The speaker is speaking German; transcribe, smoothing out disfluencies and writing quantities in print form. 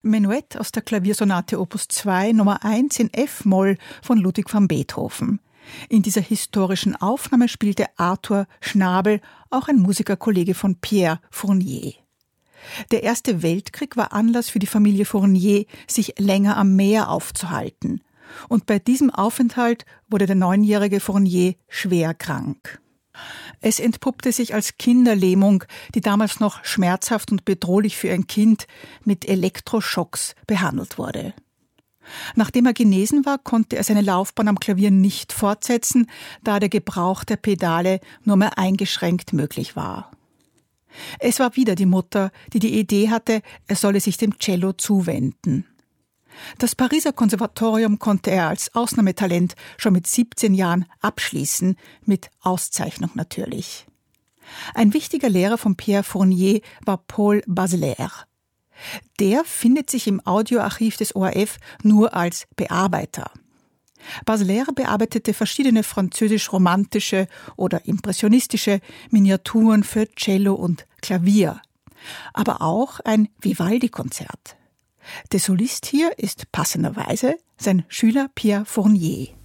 Menuett aus der Klaviersonate Opus 2 Nummer 1 in F-Moll von Ludwig van Beethoven. In dieser historischen Aufnahme spielte Arthur Schnabel, auch ein Musikerkollege von Pierre Fournier. Der Erste Weltkrieg war Anlass für die Familie Fournier, sich länger am Meer aufzuhalten. Und bei diesem Aufenthalt wurde der 9-jährige Fournier schwer krank. Es entpuppte sich als Kinderlähmung, die damals noch schmerzhaft und bedrohlich für ein Kind mit Elektroschocks behandelt wurde. Nachdem er genesen war, konnte er seine Laufbahn am Klavier nicht fortsetzen, da der Gebrauch der Pedale nur mehr eingeschränkt möglich war. Es war wieder die Mutter, die die Idee hatte, er solle sich dem Cello zuwenden. Das Pariser Konservatorium konnte er als Ausnahmetalent schon mit 17 Jahren abschließen, mit Auszeichnung natürlich. Ein wichtiger Lehrer von Pierre Fournier war Paul Bazelaire. Der findet sich im Audioarchiv des ORF nur als Bearbeiter. Bazelaire bearbeitete verschiedene französisch-romantische oder impressionistische Miniaturen für Cello und Klavier, aber auch ein Vivaldi-Konzert. Der Solist hier ist passenderweise sein Schüler Pierre Fournier.